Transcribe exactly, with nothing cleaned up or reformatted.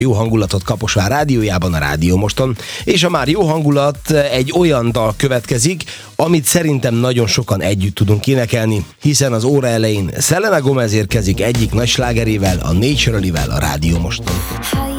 Jó hangulatot Kaposvár rádiójában, a Rádió Moston. És a már jó hangulat egy olyan dal következik, amit szerintem nagyon sokan együtt tudunk énekelni, hiszen az óra elején Selena Gomez érkezik egyik nagy slágerével, a Naturally-vel a Rádió Moston.